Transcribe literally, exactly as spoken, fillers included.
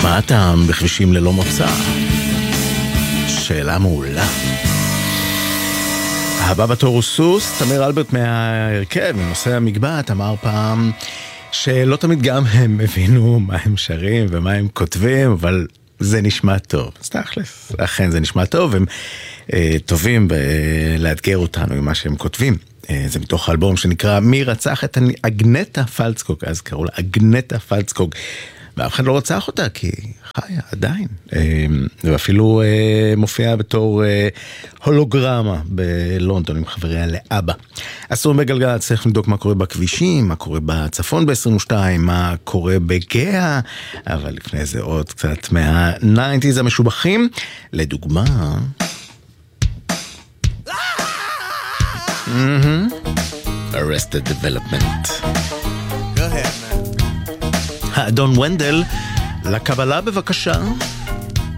מה הטעם בכבישים ללא מוצא? שאלה מעולה. הבא בתור הוא סוס. תמיר אלברט מהרכב, מנושא המגבעת, אמר פעם שלא תמיד גם הם הבינו מה הם שרים ומה הם כותבים, אבל זה נשמע טוב. סתכלס, אכן זה נשמע טוב, הם אה, טובים בלאתגר אותנו עם מה שהם כותבים. אה, זה מתוך האלבום שנקרא מי רצח את אגנטה פלצקוק, אז קראו לה אגנטה פלצקוק, ואף אחד לא רצח אותה, כי חיה עדיין. ואפילו מופיעה בתור הולוגרמה בלונדון עם חבריה לאבא. אסור בגלגל, צריך לבדוק מה קורה בכבישים, מה קורה בצפון ב-עשרים ושתיים, מה קורה בגאה, אבל לפני זה עוד קצת מה-תשעים המשובחים. לדוגמה... Arrested Development. Go ahead, man. האדון ונדל, לקבלה בבקשה.